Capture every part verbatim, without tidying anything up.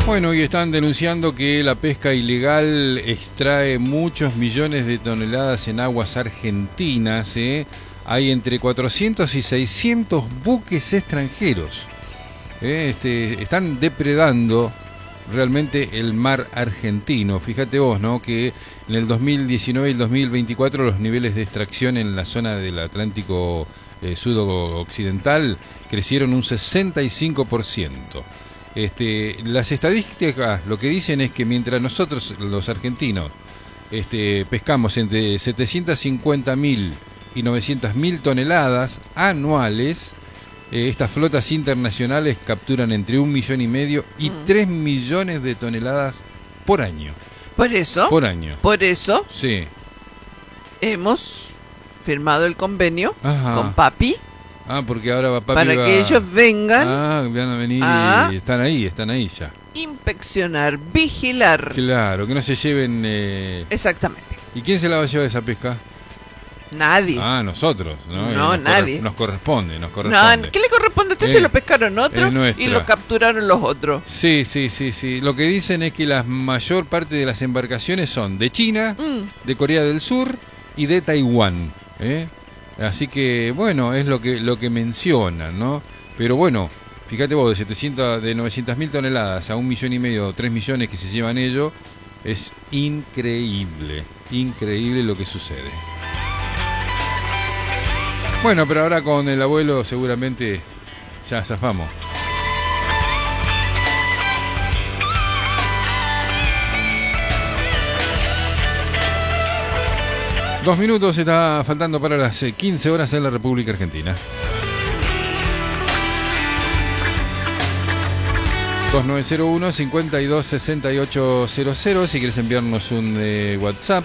Bueno, y están denunciando que la pesca ilegal extrae muchos millones de toneladas en aguas argentinas, ¿eh? Hay entre cuatrocientos y seiscientos buques extranjeros. ¿eh? Este, están depredando realmente el mar argentino. Fíjate vos, ¿no? Que en el dos mil diecinueve y el dos mil veinticuatro los niveles de extracción en la zona del Atlántico eh, sudoccidental crecieron un sesenta y cinco por ciento. Este, las estadísticas lo que dicen es que mientras nosotros los argentinos este, pescamos entre setecientas cincuenta mil y novecientas mil toneladas anuales, eh, estas flotas internacionales capturan entre un millón y medio y mm. tres millones de toneladas por año. Por eso, por año. Por eso, sí, hemos firmado el convenio Ajá. con Papi. Ah, porque ahora va Papi para va... que ellos vengan. Ah, van a venir a y están ahí, están ahí ya. Inspeccionar, vigilar. Claro, que no se lleven... Eh... Exactamente. ¿Y quién se la va a llevar esa pesca? Nadie. Ah, nosotros, ¿no? No, nos nadie. Corre... Nos corresponde, nos corresponde. No, ¿qué le corresponde a usted? Eh, se lo pescaron otros y lo capturaron los otros. Sí, sí, sí, sí. Lo que dicen es que la mayor parte de las embarcaciones son de China, mm. de Corea del Sur y de Taiwán, ¿eh? Así que, bueno, es lo que lo que mencionan, ¿no? Pero bueno, fíjate vos, de setecientas, de novecientas mil toneladas a un millón y medio, tres millones que se llevan ellos, es increíble, increíble lo que sucede. Bueno, pero ahora con el abuelo seguramente ya zafamos. Dos minutos está faltando para las quince horas en la República Argentina. dos nueve cero uno, cinco dos seis ocho cero cero si quieres enviarnos un eh, WhatsApp.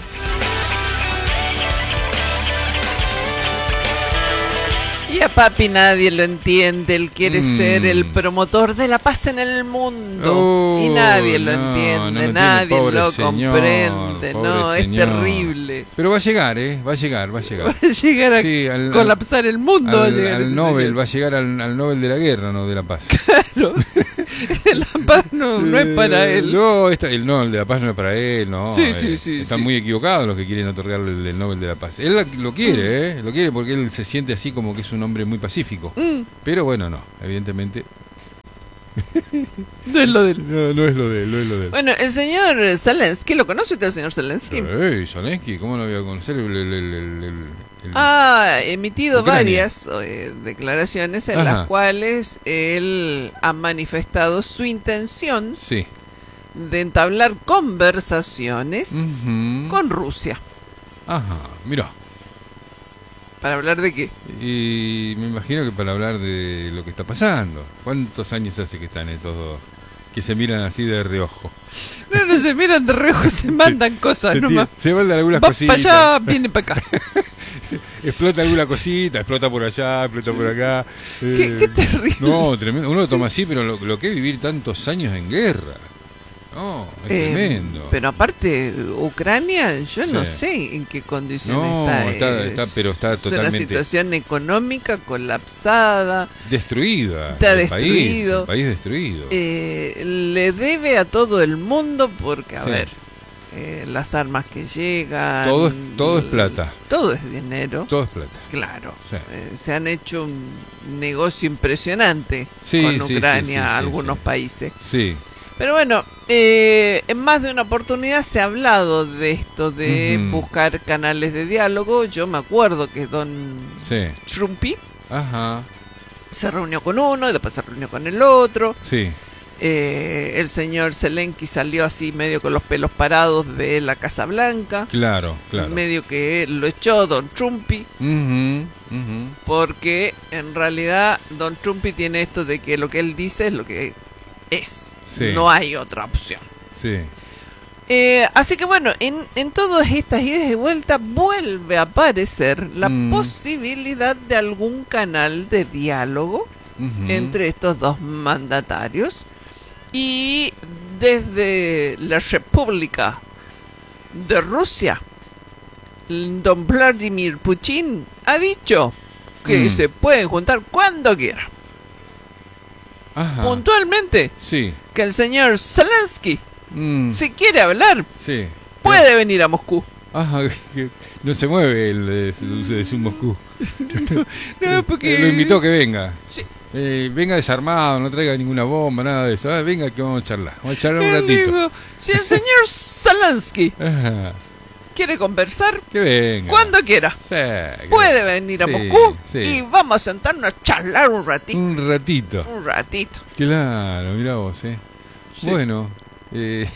Y a Papi nadie lo entiende, él quiere mm. ser el promotor de la paz en el mundo. Oh, y nadie lo no, entiende, no lo nadie entiende, lo señor, comprende. No, señor. Es terrible. Pero va a llegar, ¿eh? Va a llegar, va a llegar. Va a llegar a sí, al, colapsar el mundo. Al, va a llegar al Nobel, va a llegar al, al Nobel de la guerra, no de la paz. Claro. La paz no, no es para él. No, esta, el Nobel de la paz no es para él, no. Sí, eh, sí, sí. Están sí. muy equivocados los que quieren otorgarle el, el Nobel de la paz. Él lo quiere, ¿eh? Lo quiere porque él se siente así como que es un hombre muy pacífico. Mm. Pero bueno, no, evidentemente. No es lo de él. No, no es lo de él, no es lo de él. Bueno, el señor Zelensky, ¿lo conoce usted, el señor Zelensky? Ey, Zelensky, ¿cómo no voy a conocer el, el, el, el, el, el ha emitido Ucrania. varias eh, declaraciones en Ajá. las cuales él ha manifestado su intención sí. de entablar conversaciones uh-huh. con Rusia. Ajá, mira. ¿Para hablar de qué? Y me imagino que para hablar de lo que está pasando. ¿Cuántos años hace que están esos dos? Que se miran así de reojo. No, no se miran de reojo, se mandan cosas se, nomás. Se mandan algunas Va cositas. para allá, viene para acá. Explota alguna cosita, explota por allá, explota por acá. Eh, ¿Qué, qué terrible. No, tremendo. Uno lo toma así, pero lo, lo que es vivir tantos años en guerra. No, es eh, tremendo. Pero aparte, Ucrania, yo sí. no sé en qué condiciones no, está. está, está. Pero está es totalmente. una situación económica colapsada. Destruida. Está el destruido. País, el país destruido. Eh, le debe a todo el mundo porque, a sí. ver, eh, las armas que llegan. Todo es, todo es plata. Todo es dinero. Todo es plata. Claro. Sí. Eh, se han hecho un negocio impresionante sí, con sí, Ucrania, sí, sí, algunos sí. países. Sí. Pero bueno, eh, en más de una oportunidad se ha hablado de esto, de uh-huh. buscar canales de diálogo. Yo me acuerdo que don sí. Trumpy Ajá. se reunió con uno y después se reunió con el otro. Sí. Eh, el señor Zelensky salió así medio con los pelos parados de la Casa Blanca. Claro, claro. Medio que lo echó don Trumpy. Uh-huh, uh-huh. Porque en realidad don Trumpy tiene esto de que lo que él dice es lo que es. Sí. No hay otra opción. Sí. Eh, así que bueno, en, en todas estas idas y vueltas vuelve a aparecer la mm. posibilidad de algún canal de diálogo uh-huh. entre estos dos mandatarios. Y desde la República de Rusia, don Vladimir Putin ha dicho que mm. se pueden juntar cuando quieran. Ajá. puntualmente sí. que el señor Zelensky, mm. si quiere hablar, sí. puede venir a Moscú. Ajá, no se mueve el de, de, de su Moscú. no, no, porque... Lo invitó a que venga. Sí. Eh, venga desarmado, no traiga ninguna bomba, nada de eso. Ah, venga que vamos a charlar. Vamos a charlar un ratito. Digo, si el señor Zelensky Ajá. quiere conversar, que venga. Cuando quiera. Sí, que puede venir a sí, Moscú sí. y vamos a sentarnos a charlar un ratito. Un ratito. Un ratito. Claro, mira vos, eh. Sí. Bueno. Eh,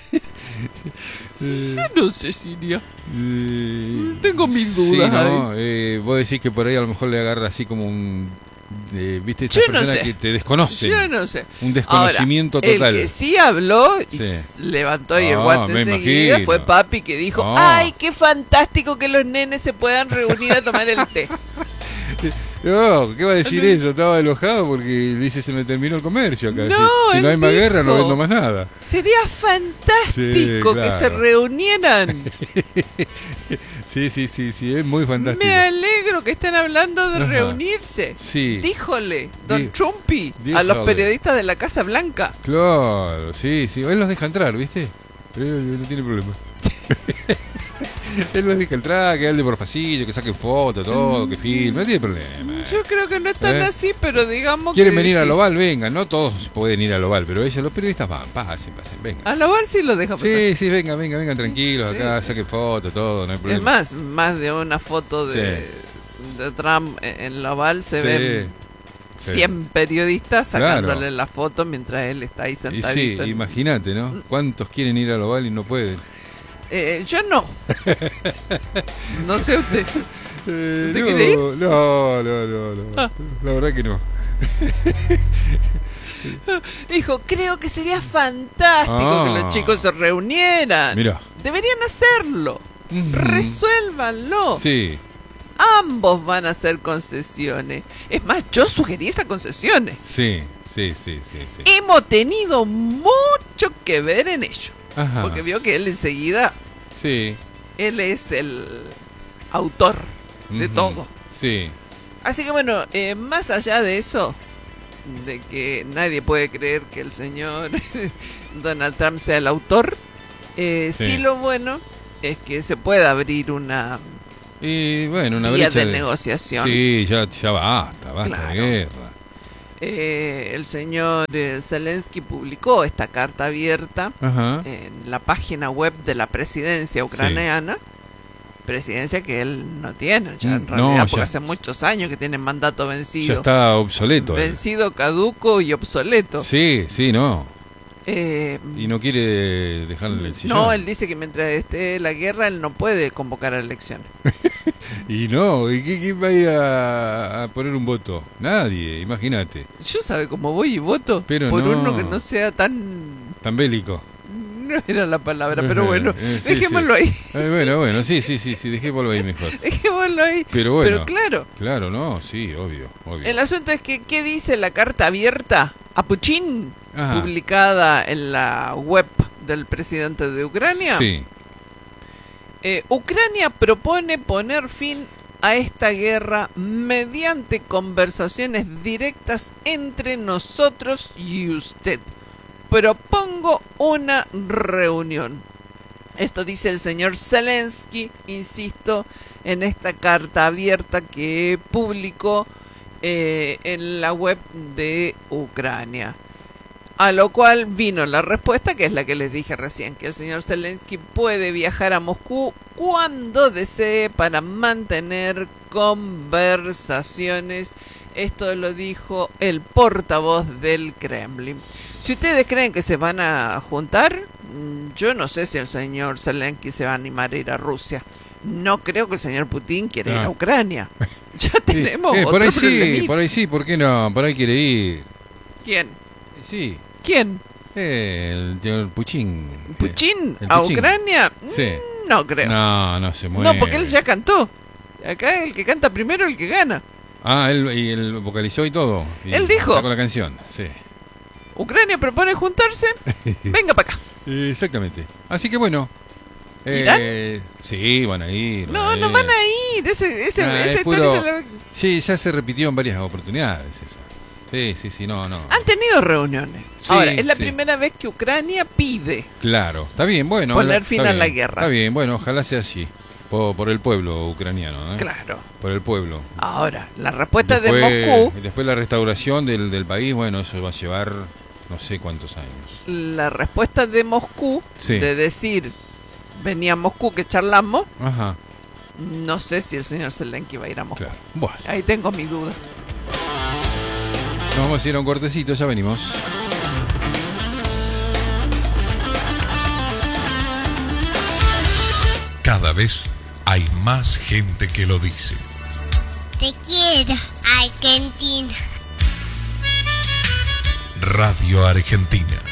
eh, no sé, Siria. Eh, Tengo mil dudas. Sí, ¿no? eh, vos decís que por ahí a lo mejor le agarra así como un... Eh, ¿Viste? Esas Yo no personas sé. que te desconocen. Yo no sé. Un desconocimiento Ahora, total. El que sí habló y sí. levantó ahí oh, el guante enseguida fue Papi, que dijo: oh. ¡Ay, qué fantástico que los nenes se puedan reunir a tomar el té! No, ¿qué va a decir eso? Estaba enojado porque dice se me terminó el comercio acá. No, si, si no hay más dijo, guerra no vendo más nada. Sería fantástico sí, claro. que se reunieran. sí, sí, sí, sí, es muy fantástico. Me alegro que estén hablando de Ajá. reunirse. Sí. Díjole, don Dí Trumpy, díjole. a los periodistas de la Casa Blanca. Claro, sí, sí. Él los deja entrar, ¿viste? Él no tiene problema. Él los deja entrar, que ande por pasillo, que saque fotos, todo, que filme, no tiene problema. Yo creo que no están ¿Eh? así, pero digamos ¿Quieren que venir sí. al Oval? Vengan, no todos pueden ir al Oval, pero ellos, los periodistas van, pasen, pasen, vengan. Al Oval sí los deja pasar. Sí, sí, vengan, vengan, vengan tranquilos sí. acá, saquen fotos, todo, no hay problema. Es más, más de una foto de, sí. de Trump en el Oval se sí. ven cien periodistas sacándole claro. la foto mientras él está ahí sentadito. Y sí, en... imagínate, ¿no? ¿Cuántos quieren ir al Oval y no pueden? Eh, yo no. No sé usted. Eh, ¿Usted no, quiere ir? No, no, no, no. Ah. La verdad que no. Dijo, creo que sería fantástico ah. que los chicos se reunieran. Mirá. Deberían hacerlo. Uh-huh. Resuélvanlo. Sí. Ambos van a hacer concesiones. Es más, yo sugerí esas concesiones. Sí, sí, sí, sí, sí. Hemos tenido mucho que ver en ello. Ajá. Porque vio que él enseguida, sí, él es el autor de uh-huh. todo. Sí. Así que bueno, eh, más allá de eso, de que nadie puede creer que el señor Donald Trump sea el autor, eh, sí. sí lo bueno es que se puede abrir una y bueno una vía brecha de, de negociación. Sí, ya, ya basta, basta claro. de guerra. Eh, el señor eh, Zelensky publicó esta carta abierta Ajá. en la página web de la presidencia ucraniana, sí. presidencia que él no tiene ya en realidad, no, porque ya, hace muchos años que tiene mandato vencido. Ya está obsoleto. Vencido, él. caduco y obsoleto. Sí, sí, no. Eh, y no quiere dejarle el sillón. No, él dice que mientras esté la guerra él no puede convocar a elecciones. Y no, ¿y quién va a ir a, a poner un voto? Nadie, imagínate. Yo sabe cómo voy y voto pero por no, uno que no sea tan... Tan bélico. No era la palabra, pero bueno, eh, sí, dejémoslo sí. ahí. Eh, bueno, bueno, sí, sí, sí, sí, dejémoslo ahí mejor. Dejémoslo ahí. Pero bueno. Pero claro. Claro, no, sí, obvio, obvio. El asunto es que, ¿qué dice la carta abierta a Putin? Ajá. Publicada en la web del presidente de Ucrania. Sí. Eh, Ucrania propone poner fin a esta guerra mediante conversaciones directas entre nosotros y usted. Propongo una reunión. Esto dice el señor Zelensky, insisto, en esta carta abierta que publicó eh, en la web de Ucrania. A lo cual vino la respuesta, que es la que les dije recién, que el señor Zelensky puede viajar a Moscú cuando desee para mantener conversaciones. Esto lo dijo el portavoz del Kremlin. Si ustedes creen que se van a juntar, yo no sé si el señor Zelensky se va a animar a ir a Rusia. No creo que el señor Putin quiera ah. ir a Ucrania. Ya tenemos sí. eh, otro por ahí problemita. sí, por ahí sí, ¿por qué no? Por ahí quiere ir. ¿Quién? Sí. ¿Quién? Eh, el, el Putin. ¿Putin? El ¿A Putin. Ucrania? Sí. No creo. No, no se mueve. No, porque él ya cantó. Acá el que canta primero el que gana. Ah, él, y él vocalizó y todo. Y él dijo. Sacó la canción, sí. Ucrania propone juntarse. Venga para acá. Exactamente. Así que bueno. ¿Irán? Eh, sí, van a ir. No, van a no ir. van a ir. Ese, ese, ah, ese puro... la... Sí, ya se repitió en varias oportunidades esa. Sí, sí, sí, no, no. Han tenido reuniones. Sí, Ahora, es la sí. primera vez que Ucrania pide Claro, está bien, bueno. poner la- fin está a la bien, guerra. Está bien, bueno, ojalá sea así. Por, por el pueblo ucraniano, ¿eh? Claro. Por el pueblo. Ahora, la respuesta Después, de Moscú, después la restauración del, del país, bueno, eso va a llevar no sé cuántos años. la respuesta de Moscú, Sí. de decir, venía a Moscú que charlamos, Ajá, no sé si el señor Zelensky va a ir a Moscú. claro. Bueno, Ahí tengo mi duda. nos vamos a ir a un cortecito, ya venimos. Cada vez hay más gente que lo dice. Te quiero, Argentina. Radio Argentina.